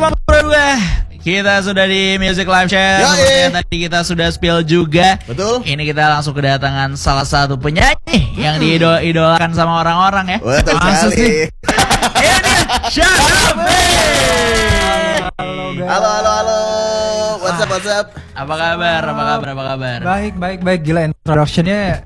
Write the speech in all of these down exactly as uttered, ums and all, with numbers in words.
teman berdua, kita sudah di Music Live Chat. Ya, Seperti eh. yang tadi kita sudah spill juga. Betul. Ini kita langsung kedatangan salah satu penyanyi yang diidolakan sama orang-orang ya. Betul Masuk sekali. sih. Ini dia Syarafi. Halo, halo, halo. What's up, what's up? Apa kabar? Apa kabar? Apa kabar? Baik, baik, baik. Gila, introduction-nya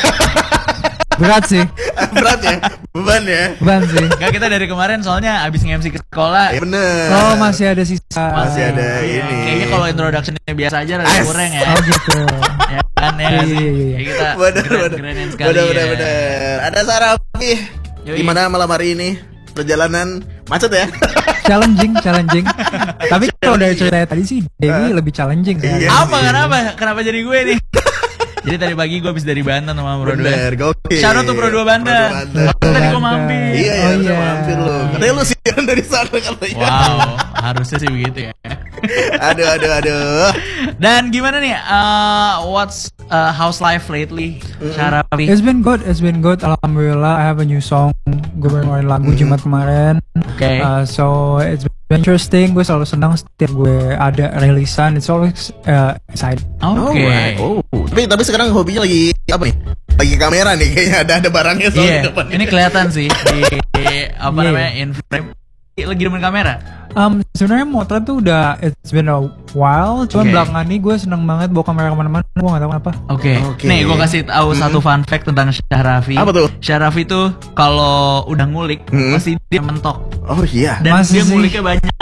berat sih. Berat ya? Beban ya? Beban sih. Enggak, kita dari kemarin soalnya abis nge-M C ke sekolah. Ya bener. Oh, masih ada sisa. Masih ada Iya, ini. Kayaknya kalau introduction-nya biasa aja rada As. kurang ya. Oh gitu. Ya kan ya nggak sih. Iya, iya, iya. Ya, kita Bener, keren, bener. kerenin sekali Bener, ya. bener, bener. Ada Syarafi. Yoi. Gimana malam hari ini? Perjalanan macet ya? Challenging, challenging. Tapi kalau dari cerita tadi sih Dewi lebih challenging kan. Iya. Apa kenapa? Kenapa jadi gue nih? Jadi tadi pagi gue habis dari Banten sama Bro dua. Bener, gokil. Shout out to Bro dua Banten. Bro dua Banten. Waktu tadi gue mampir. Iya, ya, Oh, udah iya. mampir lu. Katanya lu siaran dari sana katanya. Wow, harusnya sih begitu ya. Aduh, aduh, aduh. Dan gimana nih? Uh, what's uh, how's life lately, Syarafi? It's been good, it's been good. Alhamdulillah, I have a new song. Gue baru ngeluarin lagu Jumat kemarin. Oke. Uh, so it's been interesting. Gue selalu senang setiap gue ada rilisan. It's always uh, exciting. Oke. Alright. Oh, tapi tapi sekarang hobinya lagi apa nih? Lagi kamera nih kayaknya ada ada barangnya soalnya Iya, depan. ini kelihatan sih di, di apa Iya. namanya in frame. Lagi demen kamera. Um, sebenarnya motret tuh udah it's been a while. Cuman Oke. belakangan ini gue seneng banget bawa kamera kemana-mana. Gue gak tahu kenapa. Oke. Oke. Nih gue kasih tahu satu fun fact tentang Syarafi. Apa tuh? Syarafi tuh kalau udah ngulik Hmm. pasti dia mentok. Oh iya. Dan Masa dia sih? nguliknya banyak.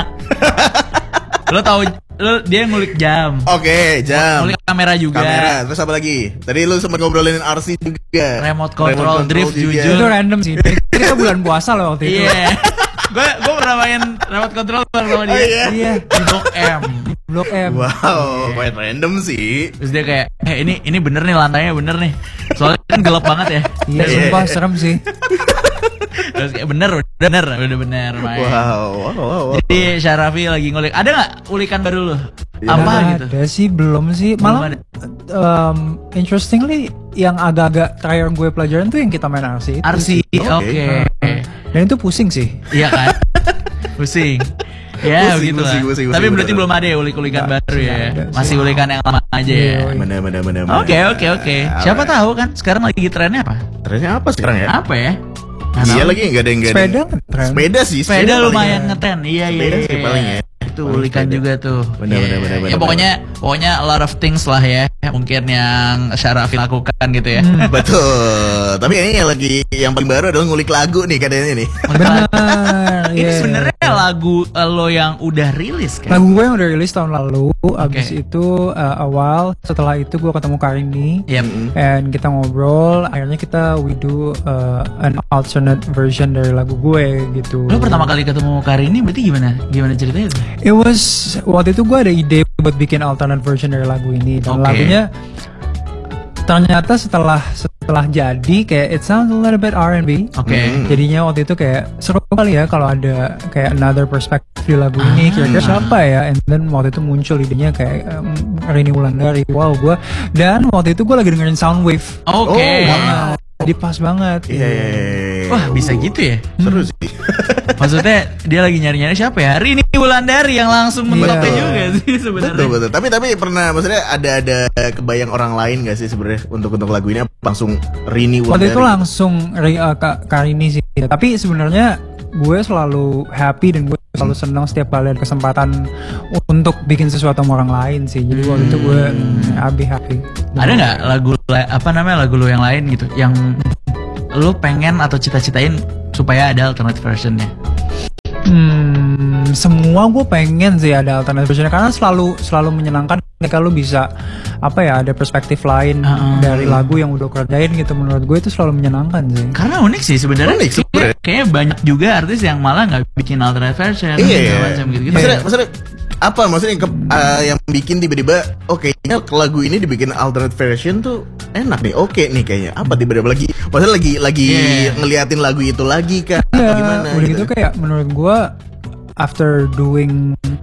Lo tahu lo dia ngulik jam. Oke, jam. Ngulik kamera juga. Kamera, terus apa lagi? Tadi lu sempat ngobrolin R C juga. Remote control, drift, juga. jujur. Itu random sih. Kita bulan puasa loh waktu itu. Iya. Gue gue pernah main remote control sama dia. Oh, iya? Iya. Di Blok M. Blok M. Wow, quite random sih. Terus dia kayak, eh ini ini bener nih lantainya bener nih. Soalnya kan gelap banget ya. Iya, Iya. sumpah serem sih. Terus kayak bener, udah bener, udah bener main. Wow, wow, wow. wow. Jadi Syarafi lagi ngulik. Ada nggak ulikan baru lu? Iya. Apa Nggak gitu? Ada sih, belum sih. Belum Malah ada. um, interestingly yang agak-agak terakhir gue pelajaran tuh yang kita main R C itu. R C, sih. oke. Dan itu pusing sih. Iya kan? Pusing. Ya Pusing, begitu lah. pusing, pusing, Tapi pusing, berarti bener. belum ada ya ulik-ulikan Nggak, baru ya. nggak ada sih. Masih ulikan yang lama aja ya. Iya. Bener, bener, bener. Oke, oke, oke. Siapa tahu kan sekarang lagi trennya apa? Trennya apa sekarang ya? Apa ya? Nggak Iya tahu. lagi nggak ada yang nggak ada. Sepeda ngetren. Sepeda sih. Sepeda paling lumayan ya. ngetren. Iya, iya. Sepeda sih iya. paling ya. Itu Paling ulikan sepeda. juga tuh. Bener, Iya. bener, bener, Ya bener, pokoknya pokoknya a lot of things lah ya. Mungkin yang Syarafi lakukan gitu ya. Hmm. Betul. Tapi kayaknya yang lagi yang paling baru adalah ngulik lagu nih katanya nih. Benar. Ini iya. sebenarnya lagu eh, lo yang udah rilis kan? Lagu gue yang udah rilis tahun lalu. Abis Oke. itu uh, awal. Setelah itu gue ketemu Karini. Yep. And kita ngobrol. Akhirnya kita we do uh, an alternate version dari lagu gue gitu. Lo pertama kali ketemu Karini berarti gimana? Gimana ceritanya tuh? It was waktu itu gue ada ide buat bikin alternate version dari lagu ini dan Oke. lagunya ternyata setelah setelah jadi kayak it sounds a little bit R and B. Oke. Hmm. Jadinya waktu itu kayak seru kali ya kalau ada kayak another perspective di lagu Ah. ini kira-kira siapa ya, and then waktu itu muncul idenya kayak um, Rini Wulandari. Wow, gue dan waktu itu gue lagi dengerin Soundwave. Oke. Oh, wow. Nah, jadi pas banget. Iya, iya, iya. Wah, bisa gitu ya? Seru sih. Maksudnya dia lagi nyari-nyari siapa ya? Hari ini Wulandari yang langsung mentoknya Iya. juga sih sebenarnya. Betul, betul. Tapi tapi pernah maksudnya ada ada kebayang orang lain gak sih sebenarnya untuk untuk lagu ini apa langsung Rini Waktu Wulandari? itu langsung Ri- uh, Kak Karini sih. Tapi sebenarnya gue selalu happy dan gue selalu senang setiap kali ada kesempatan untuk bikin sesuatu sama orang lain sih. Jadi waktu itu gue mm, happy happy. Ada nggak lagu la- apa namanya lagu lo yang lain gitu yang lo pengen atau cita-citain supaya ada alternate versionnya? Hmm, semua gue pengen sih ada alternate version karena selalu selalu menyenangkan ketika lu bisa apa ya ada perspektif lain Uh-uh. dari lagu yang udah kerjain gitu. Menurut gue itu selalu menyenangkan sih. Karena unik sih sebenarnya. Unik sebenarnya. Kayaknya- Kayaknya banyak juga artis yang malah nggak bikin alternate version Iya, segala iya. macam gitu. Maksudnya, maksudnya apa? Maksudnya ke, uh, yang bikin tiba-tiba, oke, kayaknya lagu ini dibikin alternate version tuh enak nih, oke nih kayaknya. Apa tiba-tiba lagi? Maksudnya lagi lagi Iya. ngeliatin lagu itu lagi kah? Ya, Atau gimana? udah gitu kayak menurut gue after doing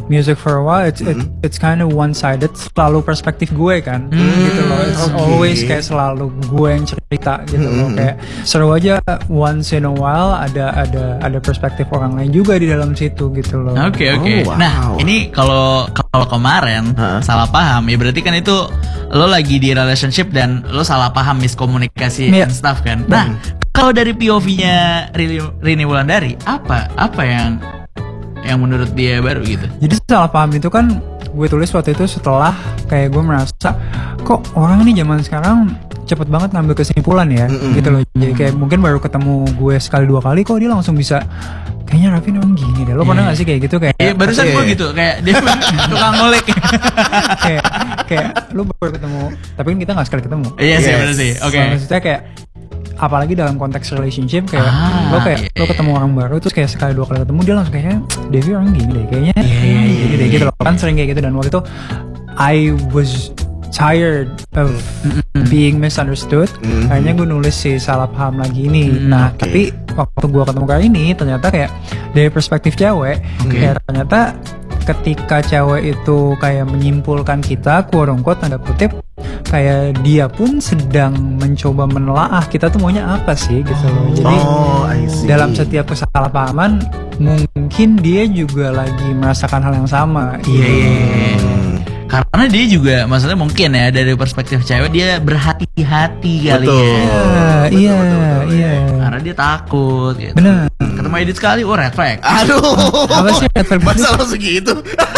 music for a while, it's it, Mm-hmm. it's kind of one sided, selalu perspektif gue kan, gitu loh. It's okay. always kayak selalu gue yang cerita gitu loh. Mm-hmm. Kayak seru aja once in a while ada ada ada perspektif orang lain juga di dalam situ gitu loh. Oke oke. Oh, wow. Nah ini kalau kalau kemarin Hah? salah paham ya berarti kan itu lo lagi di relationship dan lo salah paham miskomunikasi Iya. and stuff kan. Nah kalau dari P O V-nya Rini, Rini Wulandari apa apa yang yang menurut dia baru gitu? Jadi salah paham itu kan gue tulis waktu itu setelah kayak gue merasa kok orang ini zaman sekarang cepet banget ngambil kesimpulan ya, Mm-mm. gitu loh. Jadi kayak mungkin baru ketemu gue sekali dua kali kok dia langsung bisa kayaknya Raffi emang gini deh. Lo pernah Iya. gak sih kayak gitu kayak Iya barusan Iya, gue iya. gitu kayak dia tukang ngulik. kayak kayak lu baru ketemu tapi kan kita nggak sekali ketemu. Iya sih Yes. benar sih. Oke. So, maksudnya kayak apalagi dalam konteks relationship kayak Ah, lo kayak iya, lo ketemu orang baru terus kayak sekali dua kali ketemu dia langsung kayak Devi orang gini deh kayaknya Iya, kayaknya iya, gini deh iya. gitu loh kan sering kayak gitu dan waktu itu I was tired of being misunderstood. Mhm. Akhirnya gue nulis si salah paham lagi ini. Mm, nah oke. tapi waktu gue ketemu kali ini ternyata kayak dari perspektif cewek kayak ternyata ketika cewek itu kayak menyimpulkan kita quote unquote tanda kutip kayak dia pun sedang mencoba menelaah kita tuh maunya apa sih gitu loh. Jadi Oh, I see. dalam setiap kesalahpahaman mungkin dia juga lagi merasakan hal yang sama. Iya iya. iya. Hmm. Karena dia juga maksudnya mungkin ya dari perspektif cewek dia berhati-hati kali Betul. ya. Iya, Betul, iya, betul, betul, iya. Karena dia takut gitu. Bener. Ketemu Edit sekali, oh red flag. Aduh. Apa sih red flag? Masa langsung gitu?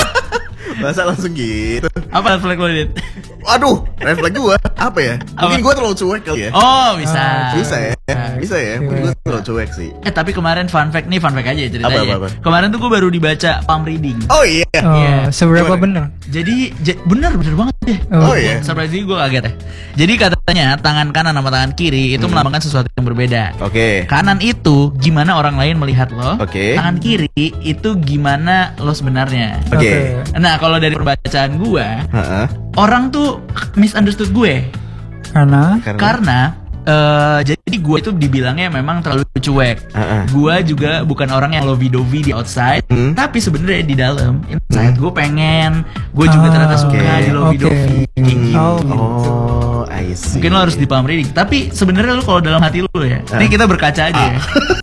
Masa langsung gitu? Apa red flag lo Edit? Aduh, red flag gua apa ya? Mungkin Apa? gua terlalu cuek kali ya. Oh bisa. Ah, Bisa ya? Bisa ya? Mungkin gua terlalu cuek sih. Eh tapi kemarin fun fact nih, fun fact aja ceritanya. Apa, apa, apa? Kemarin tuh gue baru dibaca palm reading. Oh iya. Oh, Iya. seberapa Gimana? bener? Jadi j- bener bener banget deh. Oh, iya. Surprisingly gue kaget ya. Jadi katanya tangan kanan sama tangan kiri itu Hmm. melambangkan sesuatu yang berbeda. Oke. Kanan itu gimana orang lain melihat lo. Oke. Tangan kiri itu gimana lo sebenarnya. Oke. Nah kalau dari perbacaan gue, Heeh. orang tuh misunderstood gue Karena Karena karena eh, jadi gue itu dibilangnya memang terlalu cuek. Heeh. Gue juga bukan orang yang lovey-dovey di outside, Hmm. tapi sebenarnya di dalam inside gue pengen, gue juga Ah, ternyata suka oke. di lovey-dovey. Oke. Kayak gitu. Oh, gitu. Oh, I see. Mungkin lo harus di palm reading. Tapi sebenarnya lo kalau dalam hati lo ya, ini kita berkaca aja ya.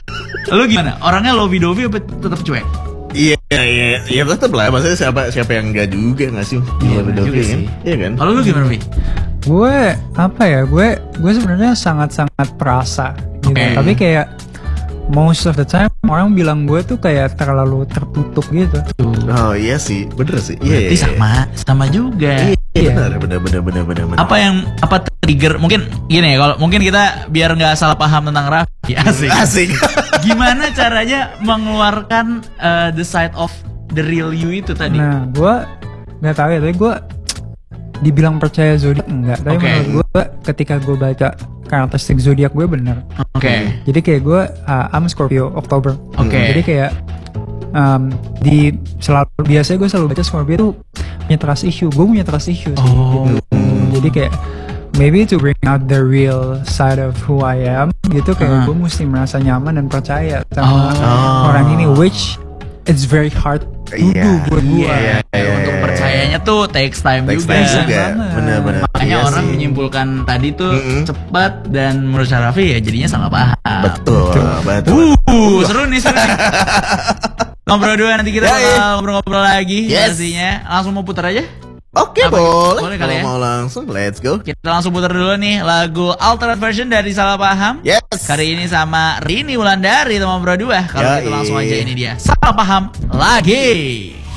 Lo gimana? Orangnya lovey-dovey apa tetap cuek? Iya, iya, iya tetap lah. Maksudnya siapa siapa yang enggak juga nggak sih? Iya, Lebih benar juga dovi, kan? sih. Iya kan? Kalau lo gimana, Vi? gue apa ya gue gue sebenarnya sangat-sangat perasa gitu. Oke. Tapi kayak most of the time orang bilang gue tuh kayak terlalu tertutup gitu. Oh iya sih, bener sih. Iya, Berarti iya. sama, sama juga. Iya, Iya. benar, benar, benar, benar, benar, benar. Apa yang apa trigger? Mungkin gini ya, kalau mungkin kita biar nggak salah paham tentang Raffi, asik. Asik. Gimana caranya mengeluarkan uh, the side of the real you itu tadi? Nah gue nggak tahu ya tapi gue dibilang percaya zodiak enggak tapi Oke. menurut gue ketika gue baca karakteristik zodiak gue bener. Oke. Jadi kayak gue uh, I'm Scorpio Oktober. Oke. Jadi kayak um, di selalu biasanya gue selalu baca Scorpio tuh punya trust issue. Gue punya trust issue sih. Oh. Gitu. Jadi kayak maybe to bring out the real side of who I am gitu kayak Uh. gue mesti merasa nyaman dan percaya sama Oh. orang ini, which it's very hard to Iya. do buat gue. Iya, iya, Untuk iya. percayanya tuh takes time Takes juga. time juga. Banget. Benar-benar. Makanya Iya orang sih. menyimpulkan tadi tuh Mm-mm. cepat dan menurut Raffi ya jadinya salah paham. Betul, betul. Uh, seru nih, seru nih. Ngobrol dua nanti kita Ya, bakal ya. ngobrol-ngobrol lagi Yes. pastinya. Langsung mau putar aja. Oke, Apa? boleh. Boleh kali Kalau ya? mau langsung, let's go. Kita langsung putar dulu nih lagu alternate version dari Salah Paham. Yes. Kali ini sama Rini Wulandari teman berdua. Kalau Yoi. gitu langsung aja ini dia Salah Paham lagi.